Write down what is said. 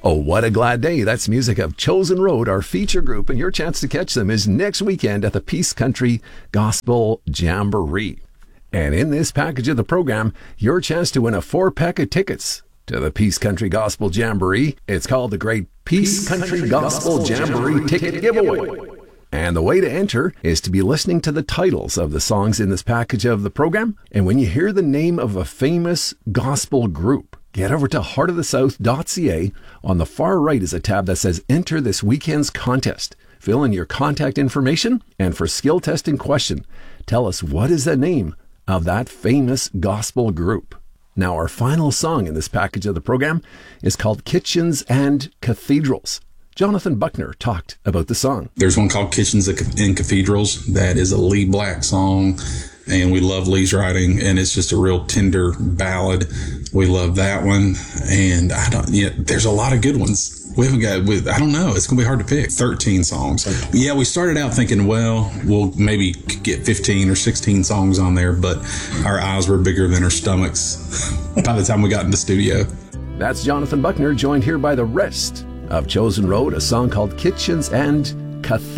Oh, what a glad day. That's music of Chosen Road, our feature group, and your chance to catch them is next weekend at the Peace Country Gospel Jamboree. And in this package of the program, your chance to win a 4-pack of tickets to the Peace Country Gospel Jamboree. It's called the Great Peace Country Gospel Jamboree Ticket Giveaway. And the way to enter is to be listening to the titles of the songs in this package of the program. And when you hear the name of a famous gospel group, get over to heartofthesouth.ca. On the far right is a tab that says Enter this weekend's contest. Fill in your contact information, and for skill testing question, tell us what is the name of that famous gospel group. Now, our final song in this package of the program is called Kitchens and Cathedrals. Jonathan Buckner talked about the song. There's one called Kitchens and Cathedrals that is a Lee Black song, and we love Lee's writing, and it's just a real tender ballad. We love that one, and there's a lot of good ones. We haven't got, I don't know, it's going to be hard to pick. 13 songs. Yeah, we started out thinking, well, we'll maybe get 15 or 16 songs on there, but our eyes were bigger than our stomachs by the time we got in the studio. That's Jonathan Buckner, joined here by the rest of Chosen Road, a song called Kitchens and Cathedrals.